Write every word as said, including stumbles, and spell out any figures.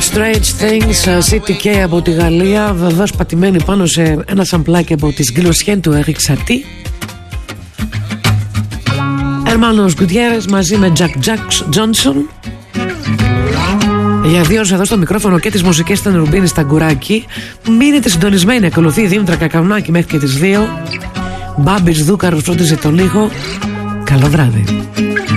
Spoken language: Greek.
Strange Things, σι τι κέι από τη Γαλλία, βεβαίως πατημένη πάνω σε ένα σαμπλάκι από τις Glosien του Eric Satie. Hermanos Gutierrez μαζί με Jack Jack Johnson. Για δύο ώρες εδώ στο μικρόφωνο και τις μουσικές ήταν Ρουμπίνη στα γκουράκι. Μείνετε συντονισμένοι, ακολουθεί η Δήμητρα Κακαουνάκη μέχρι και τις δύο. Μπάμπης Δούκαρος φρόντιζε τον ήχο. Καλό βράδυ.